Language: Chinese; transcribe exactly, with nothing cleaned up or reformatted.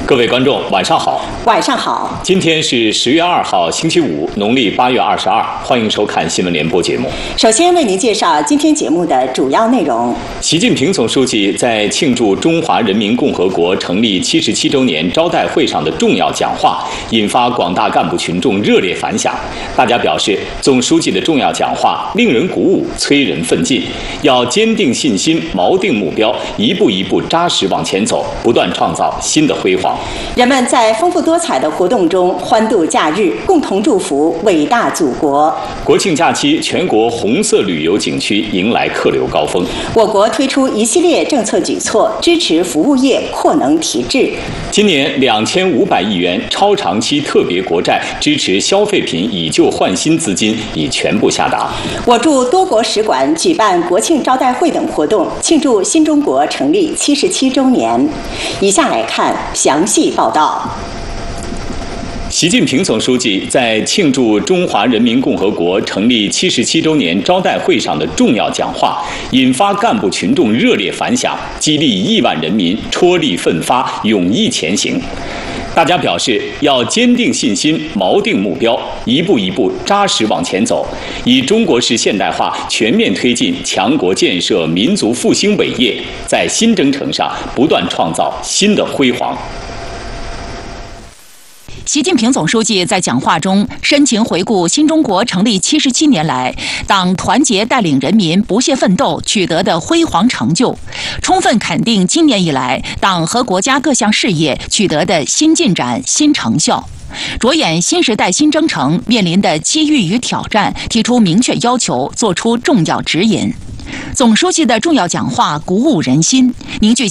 各位观众，晚上好。 晚上好。 今天是十月二号，星期五，农历八月二十二。欢迎收看新闻联播节目。 首先为您介绍今天节目的主要内容。 习近平总书记在庆祝中华人民共和国成立七十七周年招待会上的重要讲话，引发广大干部群众热烈反响。大家表示，总书记的重要讲话令人鼓舞，催人奋进，要坚定信心，锚定目标，一步一步扎实往前走，不断创造新的辉煌。 人们在丰富多彩的活动中欢度假日，共同祝福伟大祖国。 国庆假期，全国红色旅游景区迎来客流高峰。 我国推出一系列政策举措，支持服务业扩能提质。 今年两千五百亿元超长期特别国债支持消费品以旧换新资金已全部下达。 我驻多国使馆举办国庆招待会等活动，庆祝新中国成立七十七周年。以下来看详细报道。 习近平总书记在庆祝中华人民共和国成立七十七周年招待会上的重要讲话，引发干部群众热烈反响，激励亿万人民踔厉奋发，勇毅前行。大家表示，要坚定信心，锚定目标，一步一步扎实往前走，以中国式现代化全面推进强国建设、民族复兴伟业，在新征程上不断创造新的辉煌。 习近平总书记在讲话中深情回顾新中国成立七十七年来，党团结带领人民不懈奋斗取得的辉煌成就，充分肯定今年以来党和国家各项事业取得的新进展、新成效，着眼新时代新征程面临的机遇与挑战，提出明确要求，作出重要指引。总书记的重要讲话鼓舞人心，凝聚